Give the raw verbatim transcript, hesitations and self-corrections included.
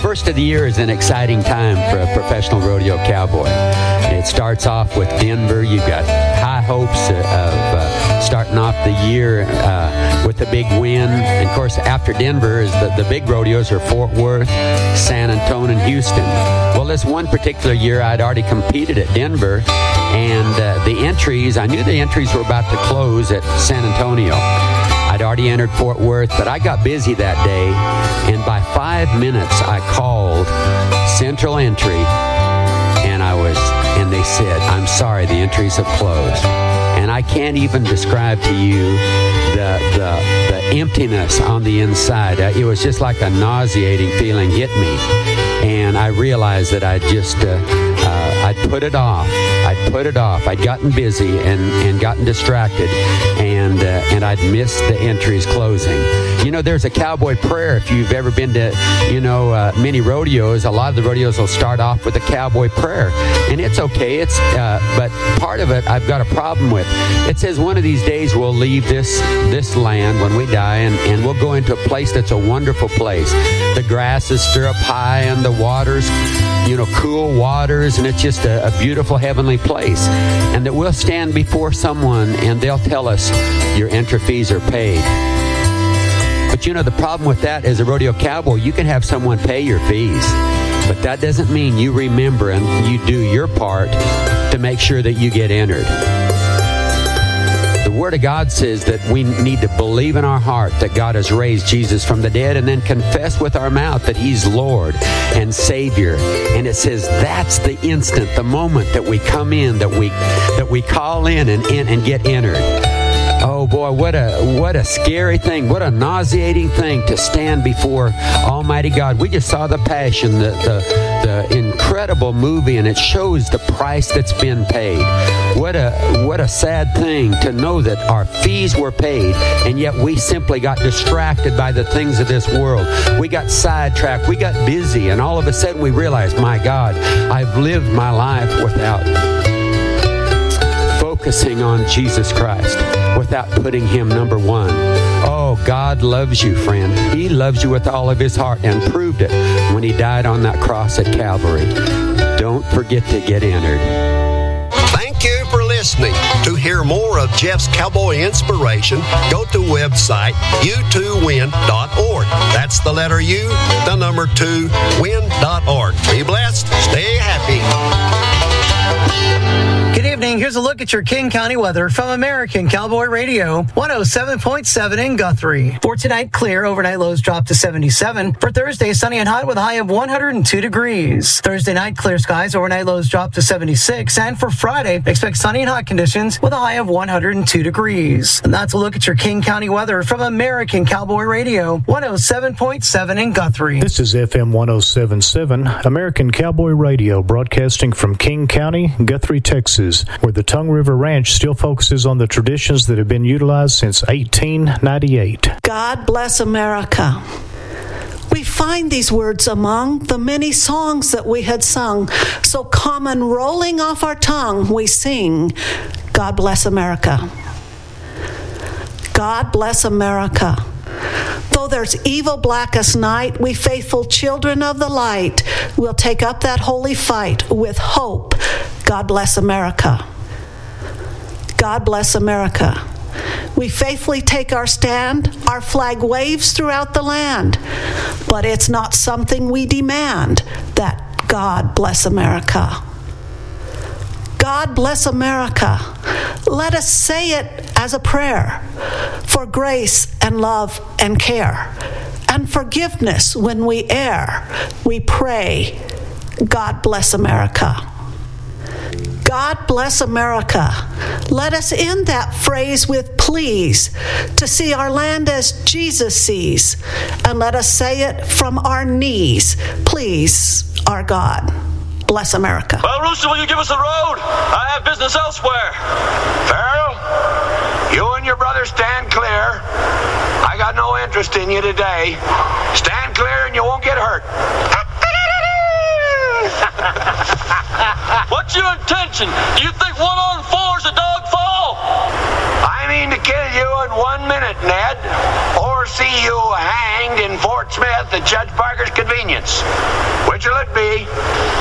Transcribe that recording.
first of the year is an exciting time for a professional rodeo cowboy. It starts off with Denver. You've got high hopes of uh, starting off the year uh, with a big win. And of course, after Denver, is the, the big rodeos are Fort Worth, San Antonio, and Houston. Well, this one particular year, I'd already competed at Denver, and uh, the entries, I knew the entries were about to close at San Antonio. I'd already entered Fort Worth, but I got busy that day, and by five minutes, I called Central Entry, and I was, and they said, "I'm sorry, the entries have closed." And I can't even describe to you the the, the emptiness on the inside. Uh, it was just like a nauseating feeling hit me, and I realized that I just uh, uh, I'd put it off. I'd put it off. I'd gotten busy and, and gotten distracted, and uh, and I'd missed the entries closing. You know, there's a cowboy prayer. If you've ever been to, you know, uh, many rodeos, a lot of the rodeos will start off with a cowboy prayer, and it's okay. It's uh, but part of it I've got a problem with. It says one of these days we'll leave this this land when we die, and, and we'll go into a place that's a wonderful place. The grasses stir up high, and the waters, you know, cool waters, and it's just a, a beautiful heavenly place. And that we'll stand before someone and they'll tell us your entry fees are paid. But you know, the problem with that as a rodeo cowboy, you can have someone pay your fees, but that doesn't mean you remember and you do your part to make sure that you get entered. The Word of God says that we need to believe in our heart that God has raised Jesus from the dead, and then confess with our mouth that He's Lord and Savior. And it says that's the instant, the moment that we come in, that we that we call in and, and, and get entered. Oh boy, what a what a scary thing, what a nauseating thing to stand before Almighty God. We just saw The Passion, the, the the incredible movie, and it shows the price that's been paid. What a what a sad thing to know that our fees were paid, and yet we simply got distracted by the things of this world. We got sidetracked, we got busy, and all of a sudden we realized, my God, I've lived my life without focusing on Jesus Christ, without putting Him number one. Oh, God loves you, friend. He loves you with all of His heart, and proved it when He died on that cross at Calvary. Don't forget to get entered. Thank you for listening. To hear more of Jeff's Cowboy Inspiration, go to website u two win dot org. That's the letter U, the number two, win dot org. Be blessed. Stay happy. Good evening. Here's a look at your King County weather from American Cowboy Radio, one oh seven point seven in Guthrie. For tonight, clear. Overnight lows drop to seventy-seven. For Thursday, sunny and hot with a high of one hundred two degrees. Thursday night, clear skies. Overnight lows drop to seventy-six. And for Friday, expect sunny and hot conditions with a high of one hundred two degrees. And that's a look at your King County weather from American Cowboy Radio, one oh seven point seven in Guthrie. This is F M one oh seven point seven, American Cowboy Radio, broadcasting from King County, Guthrie, Texas, where the Tongue River Ranch still focuses on the traditions that have been utilized since eighteen ninety-eight. God bless America. We find these words among the many songs that we had sung. So common, rolling off our tongue, we sing, God bless America. God bless America. Though there's evil blackest night, we faithful children of the light will take up that holy fight with hope. God bless America. God bless America. We faithfully take our stand. Our flag waves throughout the land. But it's not something we demand, that God bless America. God bless America. Let us say it as a prayer for grace and love and care and forgiveness when we err. We pray, God bless America. God bless America. Let us end that phrase with please, to see our land as Jesus sees, and let us say it from our knees. Please, our God, bless America. Well, Rooster, will you give us the road? I have business elsewhere. Farrell, you and your brother stand clear. I got no interest in you today. Stand clear and you won't get hurt. What's your intention? Do you think one on four's a dog fall? I mean to kill you in one minute, Ned, or see you hanged in Fort Smith at Judge Parker's convenience. could be.